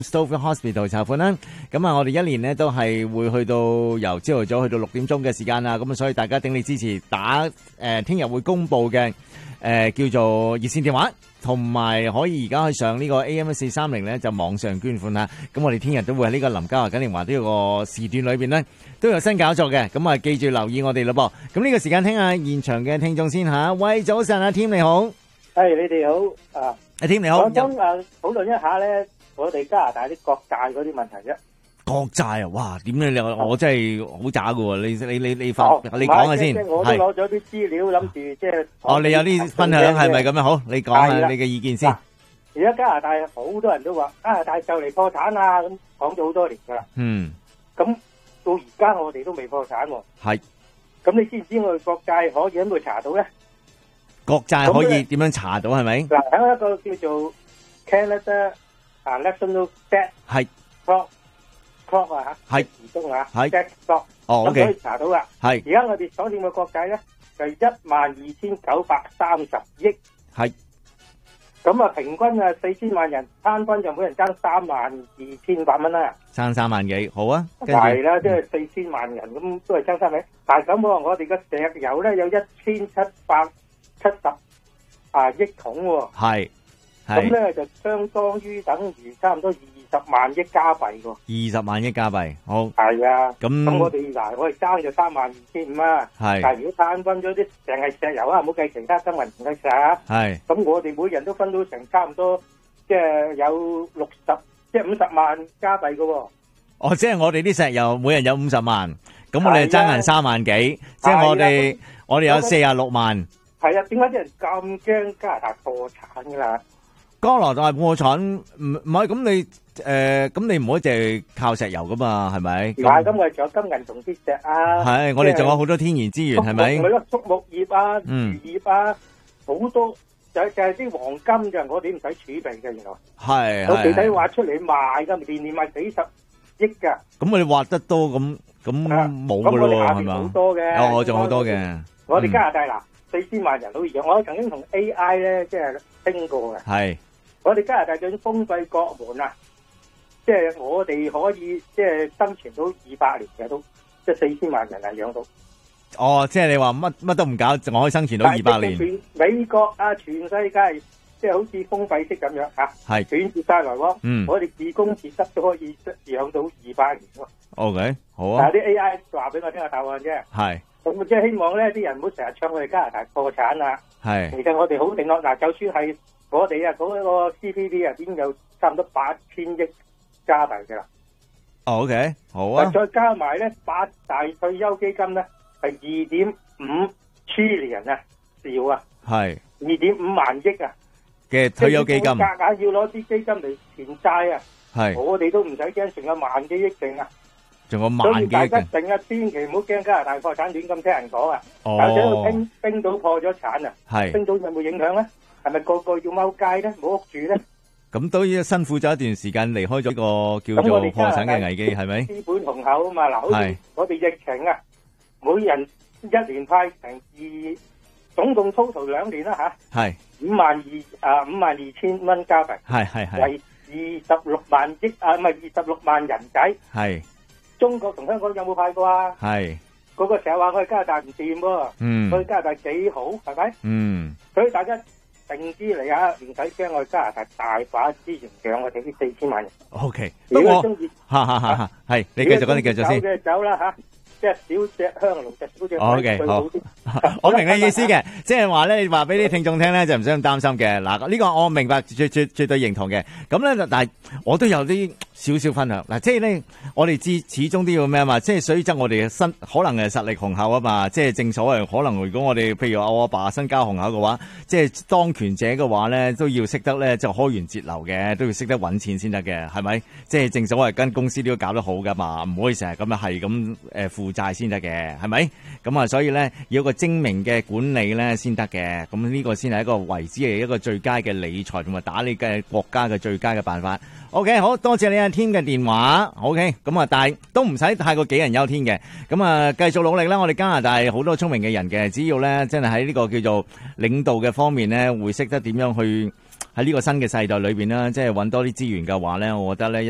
Stove Hospital 籌款啦，咁啊，我哋一年咧都係會去到由朝頭早去到6點鐘嘅時間啦，咁啊，所以大家鼎力支持打聽日會公布嘅叫做熱線電話，同埋可以而家去上呢個 AM430咧就網上捐款啦。咁我哋聽日都會喺呢個林嘉華嘉年華呢個時段裏邊咧都有新搞作嘅，咁啊記住留意我哋咯噃。咁呢個時間聽下現場嘅聽眾先吓，喂，早晨啊，添你好， 係你哋好啊， 阿添你好， 我想討論一下咧。我哋加拿大啲國債嗰啲問題啫。 國債啊，哇，點咧？我真係好渣噶喎！你講下先。 我都攞咗啲資料，諗住即係。 你有啲分享係咪咁樣？好，你講下你嘅意見先。 而家加拿大好多人都話加拿大就嚟破產啦，咁講咗好多年噶啦。 嗯。 咁到而家我哋都未破產喎。 係。咁你知唔知我哋國債可以喺度查到咧？ 國債可以點樣查到係咪？ 嗱，喺一個叫做 Canada National Debt 係 clock 啊嚇，係時鐘啊， 係 debt clock，咁可以查到啦。係而家我哋所佔嘅國債咧就12,930億。係咁啊，平均啊4000萬人攤分就每人爭32,800蚊啦。爭3萬幾，好啊。係啦，即係4000萬人咁都係爭3萬幾。但係咁喎，我哋嘅石油咧有1770億桶喎。係。咁咧就相當於等於差唔多20萬億加幣喎。20萬億加幣，好。係啊。咁我哋我哋爭就32,500啊。係。但係如果攤分咗啲淨係石油啊，唔好計其他生物唔計晒啊。係。咁我哋每人都分到成差唔多，即係有50萬加幣噶喎。哦，即係我哋啲石油每人有50萬，咁我哋爭人3萬幾，即係我哋有46萬。係啊，點解啲人咁驚加拿大破產噶啦？加拿大破產唔係咁你唔可以淨係靠石油噶嘛，係咪？唔係，咁我哋仲有金銀銅鐵石啊。係，我哋仲有好多天然資源，係咪？係咯，畜牧業啊，漁業啊，好多就係啲黃金嘅，我哋唔使儲備嘅，原來。係。我哋睇挖出嚟賣噶，年賣幾十億噶。咁我哋挖得多，咁冇噶咯，係嘛？好多嘅。我仲好多嘅。我哋加拿大嗱，4000萬人都一樣。我曾經同 AI 咧，即係傾過嘅。係。我哋加拿大嗰啲封閉國門啊，即係我哋可以即係生存到200年嘅都，即係4000萬人係養到。哦，即係你話乜都唔搞，仲可以生存到200年。全美國啊，全世界即係好似封閉式咁樣嚇，係斷絕曬來往。我哋自供自得都可以養到200年喎。OK，好啊。但係啲 AI 話俾我聽個答案啫。係。咁即係希望咧，啲人唔好成日唱我哋加拿大破產啦。係。其實我哋好定咯，嗱，就算係。我哋啊，嗰個 CPP 啊，已經有差唔多8000億加幣嘅啦。OK， 好啊。再加埋咧，8大退休基金咧係2.5 trillion 啊，兆啊。係。2.5萬億啊。嘅退休基金。夾硬要攞啲基金嚟填債啊。係。我哋都唔使驚，仲有萬幾億剩啊。仲有萬幾億。所以大家定啊，千祈唔好驚加拿大破產，亂咁聽人講啊。哦。或者冰島破咗產啊。係。冰島有冇影響咧？係咪個個要踎街咧？冇屋住咧？咁都辛苦咗一段時間，離開咗個叫做破產嘅危機，係咪？資本雄厚啊嘛，嗱，好似我哋疫情啊，每人1年派成總共 total 2年啦吓，係52,000蚊加幣，係為26萬億啊，唔係26萬人仔，係。中國同香港有冇派過啊？係。嗰個成日話我哋加拿大唔掂喎，我哋加拿大幾好，係咪？所以大家。定啲嚟啊！唔使驚，我哋加拿大大把資源養我哋啲4000萬人。OK，如果中意，係你繼續講，你繼續先。走嘅走啦嚇，即係少隻香爐，隻少隻米，好。我明你意思嘅，即係話咧，你話俾啲聽眾聽咧，就唔使咁擔心嘅。嗱，呢個我明白，絕對認同嘅。咁咧，但係我都有啲少少分享。嗱，即係咧，我哋始終都要咩啊嘛？即係所以則我哋嘅可能係實力雄厚啊嘛。即係正所謂，可能如果我哋譬如我阿爸身家雄厚嘅話，即係當權者嘅話咧，都要識得咧就開源節流嘅，都要識得揾錢先得嘅，係咪？即係正所謂間公司都要搞得好噶嘛，唔可以成日咁樣係咁負債先得嘅，係咪？咁啊，所以咧要一個精明嘅管理咧先得嘅，咁呢個先係一個為之係一個最佳嘅理財同埋打理嘅國家嘅最佳嘅辦法。OK， 好多謝你阿添嘅電話。OK， 咁啊，但係都唔使太過杞人憂天嘅。咁啊，繼續努力啦！我哋加拿大好多聰明嘅人嘅，只要咧真係喺呢個叫做領導嘅方面咧，會識得點樣去喺呢個新嘅世代裏邊咧，即係揾多啲資源嘅話咧，我覺得咧。